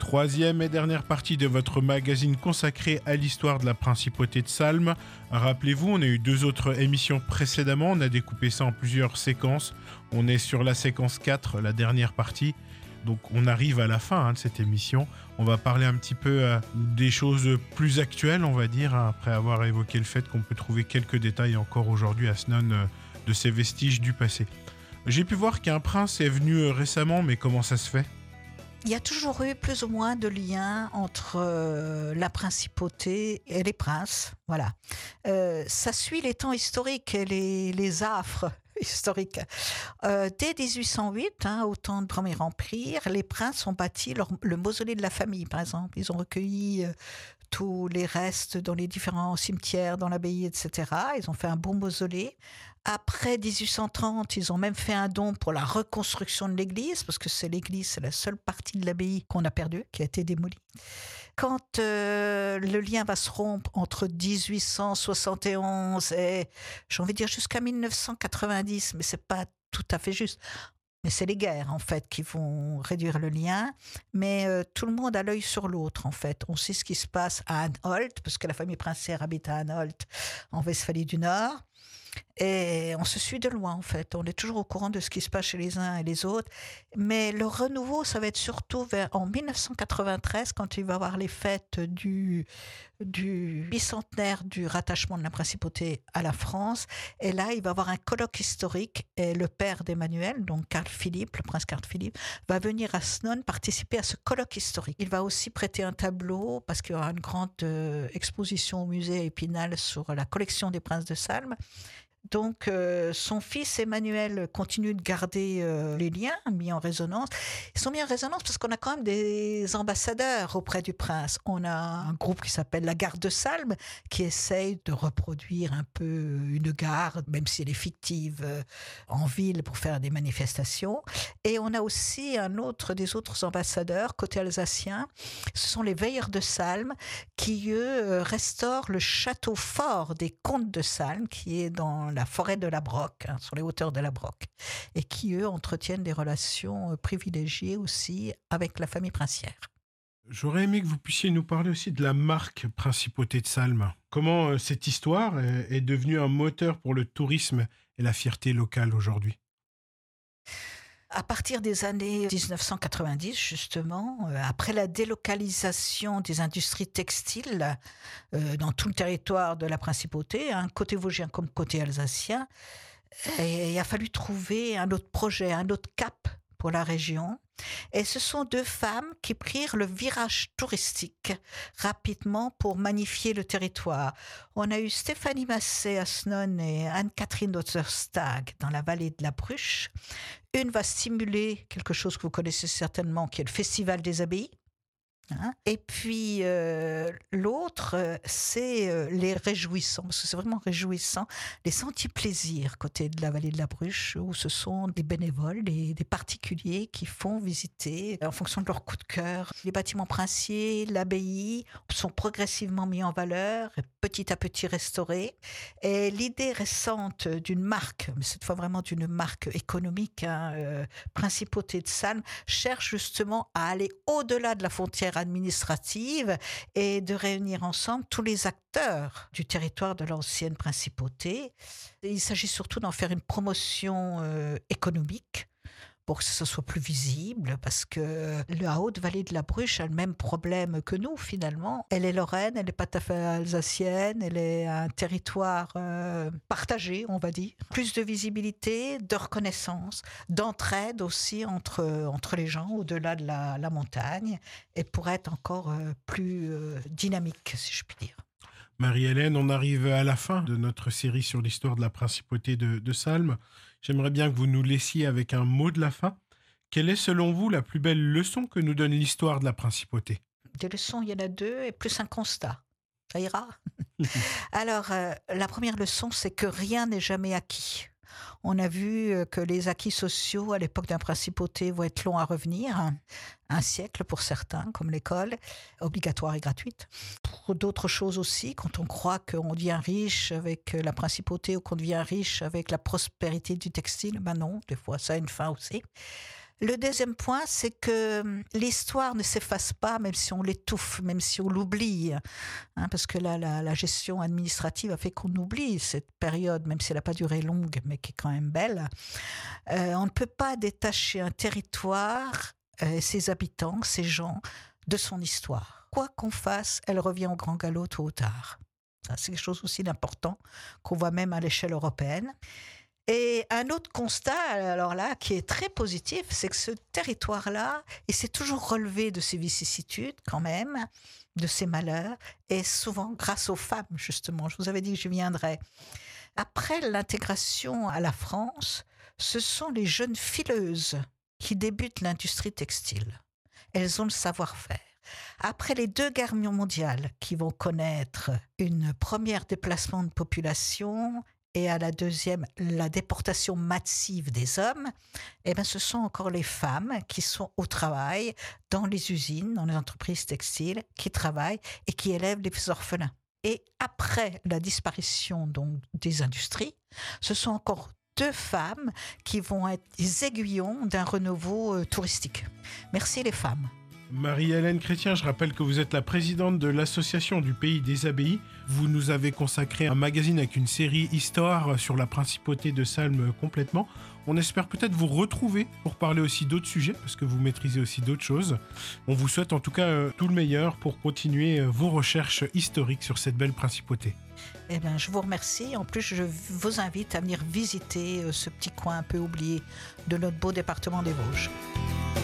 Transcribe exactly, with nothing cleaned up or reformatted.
Troisième et dernière partie de votre magazine consacré à l'histoire de la principauté de Salm. Rappelez-vous, on a eu deux autres émissions précédemment, on a découpé ça en plusieurs séquences. On est sur la séquence quatre, la dernière partie. Donc on arrive à la fin hein, de cette émission. On va parler un petit peu euh, des choses plus actuelles, on va dire, hein, après avoir évoqué le fait qu'on peut trouver quelques détails encore aujourd'hui à Snow euh, de ces vestiges du passé. J'ai pu voir qu'un prince est venu euh, récemment, mais comment ça se fait ? Il y a toujours eu plus ou moins de liens entre euh, la principauté et les princes. Voilà. Euh, ça suit les temps historiques et les, les affres historiques. Euh, dès dix-huit cent huit, hein, au temps du Premier Empire, les princes ont bâti leur, le mausolée de la famille, par exemple. Ils ont recueilli euh, tous les restes dans les différents cimetières, dans l'abbaye, et cetera. Ils ont fait un beau mausolée. Après dix-huit cent trente, ils ont même fait un don pour la reconstruction de l'église, parce que c'est l'église, c'est la seule partie de l'abbaye qu'on a perdue, qui a été démolie. Quand euh, le lien va se rompre entre dix-huit cent soixante et onze et, j'ai envie de dire, jusqu'à mille neuf cent quatre-vingt-dix, mais c'est pas tout à fait juste. Mais c'est les guerres, en fait, qui vont réduire le lien. Mais euh, tout le monde a l'œil sur l'autre, en fait. On sait ce qui se passe à Anhalt, parce que la famille princière habite à Anhalt, en Westphalie du Nord. Et on se suit de loin, en fait. On est toujours au courant de ce qui se passe chez les uns et les autres. Mais le renouveau, ça va être surtout vers, en mille neuf cent quatre-vingt-treize, quand il va y avoir les fêtes du, du bicentenaire du rattachement de la principauté à la France. Et là, il va y avoir un colloque historique. Et le père d'Emmanuel, donc Carl Philippe, le prince Carl Philippe, va venir à Snow participer à ce colloque historique. Il va aussi prêter un tableau, parce qu'il y aura une grande euh, exposition au musée à Épinal sur la collection des princes de Salm. Donc, euh, son fils Emmanuel continue de garder euh, les liens mis en résonance. Ils sont mis en résonance parce qu'on a quand même des ambassadeurs auprès du prince. On a un groupe qui s'appelle la Garde de Salm, qui essaye de reproduire un peu une garde, même si elle est fictive, euh, en ville pour faire des manifestations. Et on a aussi un autre des autres ambassadeurs, côté alsacien. Ce sont les Veilleurs de Salm, qui, eux, restaurent le château fort des comtes de Salm, qui est dans la forêt de la Broque, hein, sur les hauteurs de la Broque, et qui, eux, entretiennent des relations euh, privilégiées aussi avec la famille princière. J'aurais aimé que vous puissiez nous parler aussi de la marque Principauté de Salm. Comment euh, cette histoire est, est devenue un moteur pour le tourisme et la fierté locale aujourd'hui ? À partir des années dix-neuf cent quatre-vingt-dix, justement, euh, après la délocalisation des industries textiles euh, dans tout le territoire de la principauté, hein, côté vosgien comme côté alsacien, et il a fallu trouver un autre projet, un autre cap pour la région. Et ce sont deux femmes qui prirent le virage touristique rapidement pour magnifier le territoire. On a eu Stéphanie Massé à Snow et Anne-Catherine Otterstag dans la vallée de la Bruche. Une va stimuler quelque chose que vous connaissez certainement, qui est le Festival des Abbayes. Hein, et puis euh, l'autre, euh, c'est euh, les réjouissants, parce que c'est vraiment réjouissant, les sentiers plaisirs côté de la vallée de la Bruche, où ce sont des bénévoles, des, des particuliers qui font visiter, en fonction de leur coup de cœur, les bâtiments princiers, l'abbaye sont progressivement mis en valeur, petit à petit restaurés. Et l'idée récente d'une marque, mais cette fois vraiment d'une marque économique, hein, euh, Principauté de Salm, cherche justement à aller au-delà de la frontière administrative et de réunir ensemble tous les acteurs du territoire de l'ancienne principauté. Il s'agit surtout d'en faire une promotion euh, économique pour que ce soit plus visible, parce que la Haute-Vallée de la Bruche a le même problème que nous, finalement. Elle est lorraine, elle n'est pas tout à fait alsacienne, elle est un territoire euh, partagé, on va dire. Plus de visibilité, de reconnaissance, d'entraide aussi entre, entre les gens, au-delà de la, la montagne, et pour être encore euh, plus euh, dynamique, si je puis dire. Marie-Hélène, on arrive à la fin de notre série sur l'histoire de la principauté de, de Salm. J'aimerais bien que vous nous laissiez avec un mot de la fin. Quelle est, selon vous, la plus belle leçon que nous donne l'histoire de la principauté ? Des leçons, il y en a deux, et plus un constat. Ça ira. Alors, euh, la première leçon, c'est que rien n'est jamais acquis. On a vu que les acquis sociaux à l'époque d'un principauté vont être longs à revenir, un siècle pour certains, comme l'école, obligatoire et gratuite. Pour d'autres choses aussi, quand on croit qu'on devient riche avec la principauté ou qu'on devient riche avec la prospérité du textile, ben non, des fois ça a une fin aussi. Le deuxième point, c'est que hum, l'histoire ne s'efface pas, même si on l'étouffe, même si on l'oublie. Hein, parce que la, la, la gestion administrative a fait qu'on oublie cette période, même si elle n'a pas duré longue, mais qui est quand même belle. Euh, on ne peut pas détacher un territoire, euh, ses habitants, ses gens, de son histoire. Quoi qu'on fasse, elle revient au grand galop tôt ou tard. Ça, c'est quelque chose aussi d'important qu'on voit même à l'échelle européenne. Et un autre constat, alors là, qui est très positif, c'est que ce territoire-là, il s'est toujours relevé de ses vicissitudes quand même, de ses malheurs, et souvent grâce aux femmes, justement. Je vous avais dit que je viendrais. Après l'intégration à la France, ce sont les jeunes fileuses qui débutent l'industrie textile. Elles ont le savoir-faire. Après les deux guerres mondiales qui vont connaître une première déplacement de population et à la deuxième, la déportation massive des hommes, eh bien, ce sont encore les femmes qui sont au travail dans les usines, dans les entreprises textiles, qui travaillent et qui élèvent les orphelins. Et après la disparition donc, des industries, ce sont encore deux femmes qui vont être les aiguillons d'un renouveau euh, touristique. Merci les femmes. Marie-Hélène Chrétien, je rappelle que vous êtes la présidente de l'association du Pays des Abbayes. Vous nous avez consacré un magazine avec une série Histoire sur la principauté de Salm complètement. On espère peut-être vous retrouver pour parler aussi d'autres sujets, parce que vous maîtrisez aussi d'autres choses. On vous souhaite en tout cas euh, tout le meilleur pour continuer euh, vos recherches historiques sur cette belle principauté. Eh bien, je vous remercie. En plus, je vous invite à venir visiter euh, ce petit coin un peu oublié de notre beau département des Vosges.